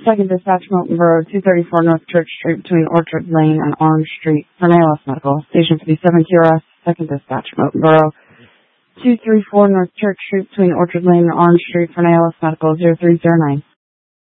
Second Dispatch, Milton Borough, 234 North Church Street between Orchard Lane and Orange Street for an ALS medical. Station 57 QRS, Second Dispatch, Milton Borough, 234 North Church Street between Orchard Lane and Orange Street for an ALS medical 0309.